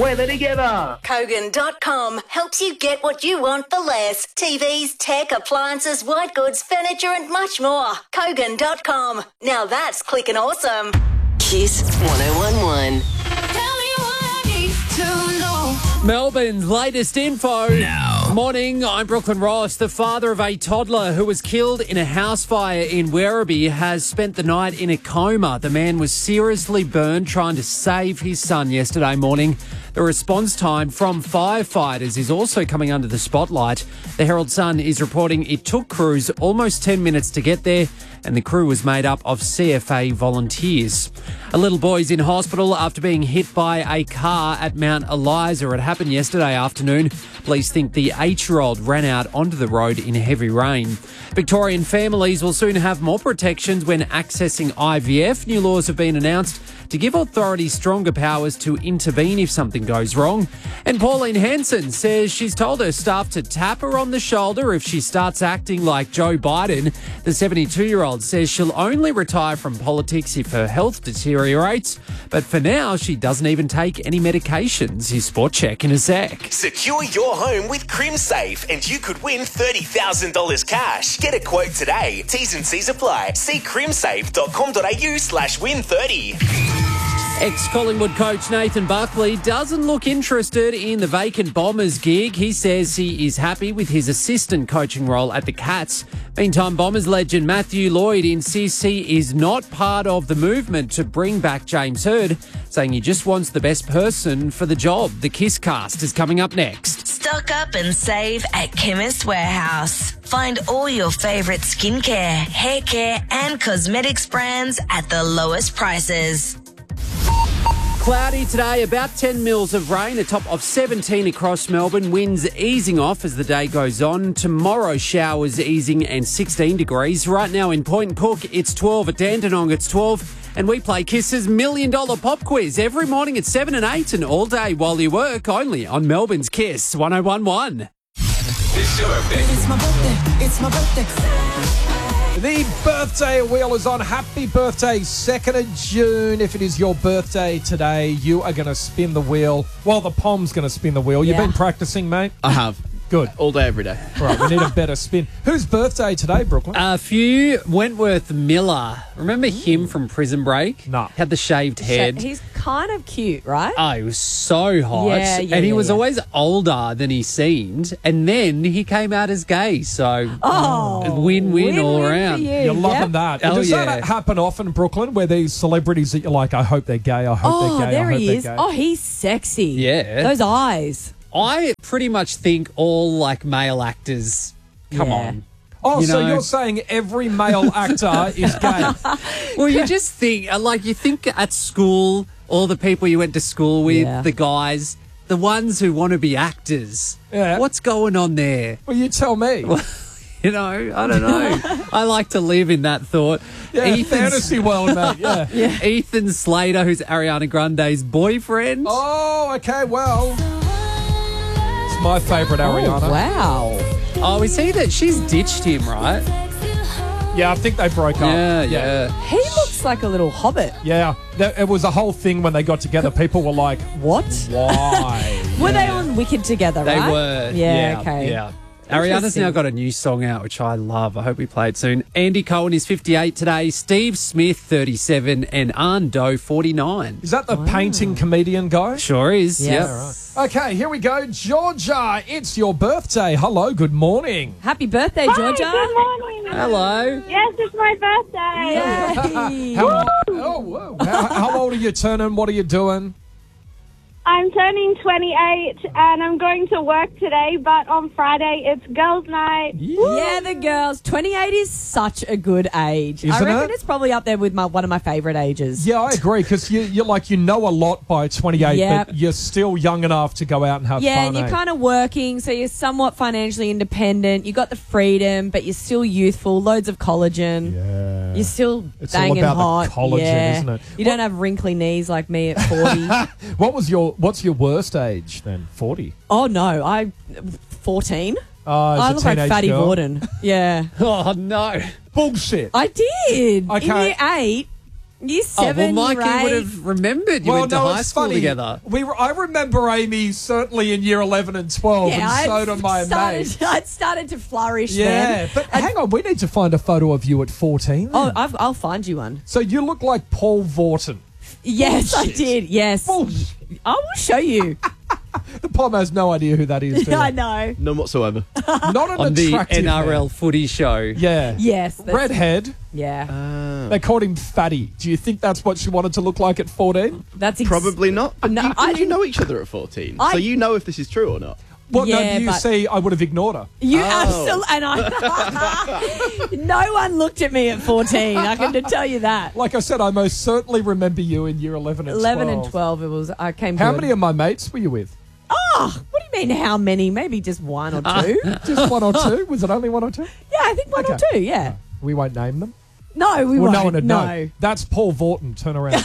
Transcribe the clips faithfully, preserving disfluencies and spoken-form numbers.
weather together. Kogan dot com helps you get what you want for less. T Vs, tech, appliances, white goods, furniture and much more. Kogan dot com. Now that's clicking awesome. Kiss one oh one one. Tell me what I need to know. Melbourne's latest info. Now. Morning, I'm Brooklyn Ross. The father of a toddler who was killed in a house fire in Werribee has spent the night in a coma. The man was seriously burned trying to save his son yesterday morning. The response time from firefighters is also coming under the spotlight. The Herald Sun is reporting it took crews almost ten minutes to get there, and the crew was made up of C F A volunteers. A little boy's in hospital after being hit by a car at Mount Eliza. It happened yesterday afternoon. Police think the eight-year-old ran out onto the road in heavy rain. Victorian families will soon have more protections when accessing I V F. New laws have been announced to give authorities stronger powers to intervene if something goes wrong. And Pauline Hanson says she's told her staff to tap her on the shoulder if she starts acting like Joe Biden. The seventy-two-year-old says she'll only retire from politics if her health deteriorates. But for now, she doesn't even take any medications. His Sport Check in a sec. Secure your home with CrimSafe and you could win thirty thousand dollars cash. Get a quote today. T's and C's apply. See crimsafe dot com dot a u slash win thirty. Ex-Collingwood coach Nathan Buckley doesn't look interested in the vacant Bombers gig. He says he is happy with his assistant coaching role at the Cats. Meantime, Bombers legend Matthew Lloyd insists he is not part of the movement to bring back James Hird, saying he just wants the best person for the job. The Kiss Cast is coming up next. Stock up and save at Chemist Warehouse. Find all your favourite skincare, hair care and cosmetics brands at the lowest prices. Cloudy today, about ten mils of rain, a top of seventeen across Melbourne. Winds easing off as the day goes on. Tomorrow, showers easing and sixteen degrees. Right now in Point Cook, it's twelve. At Dandenong, it's twelve. And we play Kiss's Million Dollar Pop Quiz every morning at seven and eight and all day while you work, only on Melbourne's Kiss one oh one one. It's your birthday. It's my birthday. It's my birthday. The birthday wheel is on. Happy birthday, second of June. If it is your birthday today, you are going to spin the wheel. Well, the Pom's going to spin the wheel. You've Yeah. been practicing, mate? I have. Good. All day, every day. All right, we need a better spin. Whose birthday today, Brooklyn? A few, Wentworth Miller. Remember him from Prison Break? No. Had the shaved head. He's kind of cute, right? Oh, he was so hot. Yeah, yeah, and he yeah, was yeah. always older than he seemed. And then he came out as gay. So, Oh, win-win all win-win for around. you. You're loving Yep. that. Oh, Does yeah. that happen often, Brooklyn, where these celebrities that you're like, I hope they're gay, I hope Oh, they're gay, there I hope he they're is. gay? Oh, he's sexy. Yeah. Those eyes. I pretty much think all, like, male actors, come Yeah. on. Oh, you so know- you're saying every male actor is gay? Well, you just think, uh, like, you think at school, all the people you went to school with, Yeah. the guys, the ones who want to be actors. Yeah. What's going on there? Well, you tell me. You know, I don't know. I like to live in that thought. Yeah, Ethan's- fantasy world, mate. Yeah. Ethan Slater, who's Ariana Grande's boyfriend. Oh, okay, well. It's my favourite Ariana. Oh, wow. Oh, is he that? She's ditched him, right? Yeah, I think they broke up. Yeah, yeah. He looks like a little hobbit. Yeah, There- it was a whole thing when they got together. People were like, What? why? Were they on Wicked together, They right? were. Yeah, Yeah, okay. yeah. Ariana's Interesting. now got a new song out, which I love. I hope we play it soon. Andy Cohen is fifty-eight today. Steve Smith, thirty-seven. And Arn Doe, forty-nine. Is that the painting comedian guy? Sure is. Yes. Yep. Okay, here we go. Georgia, it's your birthday. Hello, good morning. Happy birthday, Georgia. Hi, good morning. Hello. Yes, it's my birthday. Yay. How, oh, whoa. How, how old are you turning? What are you doing? I'm turning twenty-eight and I'm going to work today, but on Friday it's girls' night. Yeah, the girls. twenty-eight is such a good age. I Isn't reckon it? it's probably up there with my one of my favourite ages. Yeah, I agree, because you, you're like, you know a lot by twenty-eight, Yep. but you're still young enough to go out and have Yeah, fun. and you're eh? kind of working, so you're somewhat financially independent. You got the freedom, but you're still youthful. Loads of collagen. Yeah. You're still It's all banging about the hot. collagen, yeah. isn't it? You don't have wrinkly knees like me at forty. What was your, what's your worst age then? forty? Oh no, I fourteen. Oh, as I a look like teenage Fatty girl? Borden. Yeah, Oh, no. Bullshit. I did. Okay. In year eight, Year Oh, seven, well, Mikey year would eight. have remembered you well, went to no, high it's school funny. together. We were, I remember Amy certainly in year eleven and twelve, Yeah, and so I'd do my started, mates. I'd started to flourish Yeah, then. but hang on, we need to find a photo of you at fourteen. then. Oh, I've, I'll find you one. So you look like Paul Vorton. Yes, Bullshit. I did. Yes. Bullshit. I will show you. The Pom has no idea who that is. do I they? know. None whatsoever. Not an On the attractive N R L man. footy show. Yeah. Yes. that's- Redhead. Yeah. They called him Fatty. Do you think that's what she wanted to look like at fourteen? That's ex- Probably not. No, you, I did you didn't- know each other at fourteen? I- So you know if this is true or not. Well, Yeah, no, you but- see, I would have ignored her. You Oh. absolutely. And I. No one looked at me at fourteen. I can tell you that. Like I said, I most certainly remember you in year eleven and Eleven twelve. and twelve. It was. I came. How good. many of my mates were you with? Oh, what do you mean? How many? Maybe just one or two. Just one or two? Was it only one or two? Yeah, I think one or Okay. two. Yeah. We won't name them. No, we well, won't. no one would no. know. That's Paul Vorton. Turn around.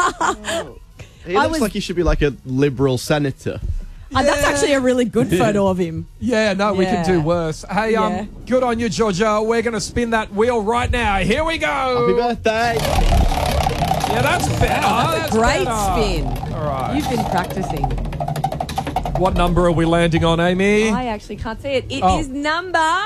He I looks was- like he should be like a liberal senator. Uh, that's actually a really good photo of him. Yeah, no, we can Yeah. do worse. Hey, um, Yeah. good on you, Georgia. We're going to spin that wheel right now. Here we go. Happy birthday! Yeah, that's better. That's a great better. spin. All right. You've been practicing. What number are we landing on, Amy? I actually can't see it. It is Oh. number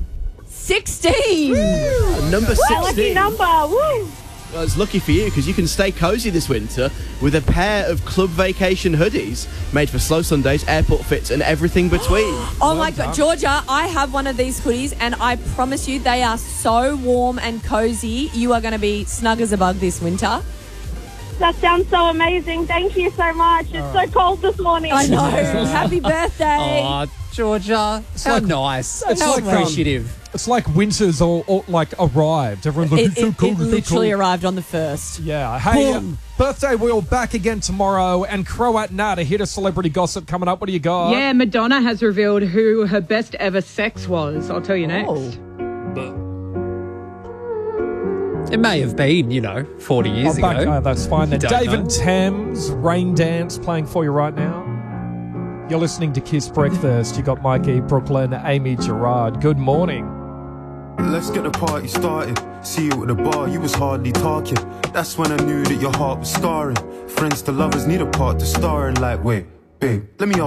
sixteen. Number Lucky sixteen. number. Woo! Well, it's lucky for you because you can stay cozy this winter with a pair of Club Vacation hoodies made for slow Sundays, airport fits, and everything between. Oh my God, Georgia, I have one of these hoodies and I promise you they are so warm and cozy. You are going to be snug as a bug this winter. That sounds so amazing. Thank you so much. It's so cold this morning. I know. Happy birthday. Oh, Georgia. How like- nice. it's How like, um, appreciative. It's like winter's all, all like arrived. Everyone's like, It, it's so it, cold, it it's so literally cold. arrived on the first. Yeah. Hey, uh, Boom. birthday wheel back again tomorrow, and Croat Nat, a hit of celebrity gossip coming up. What do you got? Yeah, Madonna has revealed who her best ever sex was. I'll tell you next. Oh. It may have been, you know, forty years Oh, back, ago. oh, that's fine. Then Don't Dave know. and Thames, Rain Dance, playing for you right now. You're listening to Kiss Breakfast. You got Mikey, Brooklyn, Amy, Gerard. Good morning. Let's get the party started. See you at the bar, you was hardly talking. That's when I knew that your heart was scarring. Friends to lovers need a part to star in. Like, wait, babe, let me